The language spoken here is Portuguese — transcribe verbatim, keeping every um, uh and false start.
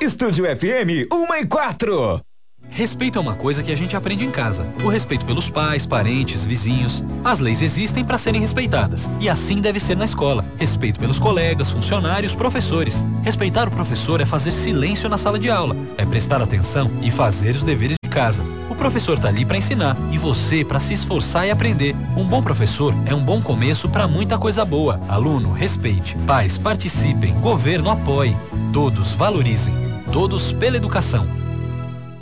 Estúdio F M uma e quatro. Respeito é uma coisa que a gente aprende em casa. O respeito pelos pais, parentes, vizinhos. As leis existem para serem respeitadas. E assim deve ser na escola. Respeito pelos colegas, funcionários, professores. Respeitar o professor é fazer silêncio na sala de aula. É prestar atenção e fazer os deveres de casa. O professor tá ali para ensinar e você para se esforçar e aprender. Um bom professor é um bom começo para muita coisa boa. Aluno, respeite. Pais, participem. Governo, apoie. Todos valorizem. Todos pela educação.